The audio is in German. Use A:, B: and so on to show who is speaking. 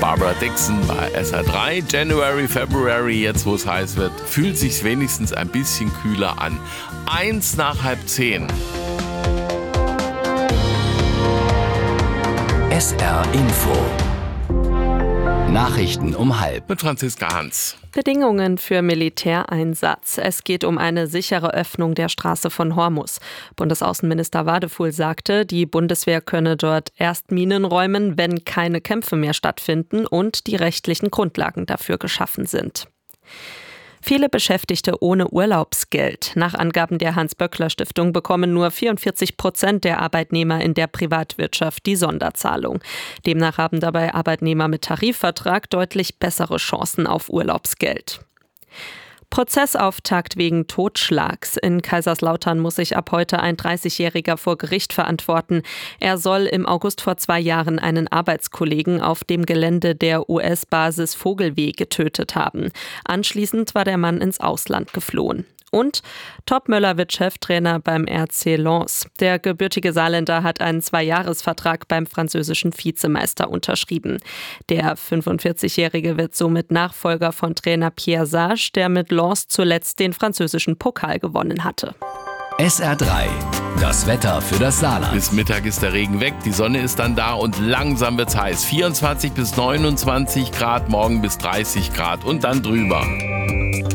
A: Barbara Dixon bei SR3. January, February, jetzt wo es heiß wird, fühlt sich's wenigstens ein bisschen kühler an. 9:50.
B: SR Info. Nachrichten um 12:30.
A: Mit Franziska Hans.
C: Bedingungen für Militäreinsatz. Es geht um eine sichere Öffnung der Straße von Hormuz. Bundesaußenminister Wadefuhl sagte, die Bundeswehr könne dort erst Minen räumen, wenn keine Kämpfe mehr stattfinden und die rechtlichen Grundlagen dafür geschaffen sind. Viele Beschäftigte ohne Urlaubsgeld. Nach Angaben der Hans-Böckler-Stiftung bekommen nur 44% der Arbeitnehmer in der Privatwirtschaft die Sonderzahlung. Demnach haben dabei Arbeitnehmer mit Tarifvertrag deutlich bessere Chancen auf Urlaubsgeld. Prozessauftakt wegen Totschlags. In Kaiserslautern muss sich ab heute ein 30-Jähriger vor Gericht verantworten. Er soll im August vor 2 Jahren einen Arbeitskollegen auf dem Gelände der US-Basis Vogelweh getötet haben. Anschließend war der Mann ins Ausland geflohen. Und Topmöller wird Cheftrainer beim RC Lens. Der gebürtige Saarländer hat einen 2-Jahres-Vertrag beim französischen Vizemeister unterschrieben. Der 45-Jährige wird somit Nachfolger von Trainer Pierre Sage, der mit Lens zuletzt den französischen Pokal gewonnen hatte.
B: SR3. Das Wetter für das Saarland.
A: Bis Mittag ist der Regen weg, die Sonne ist dann da und langsam wird's heiß. 24 bis 29 Grad, morgen bis 30 Grad und dann drüber.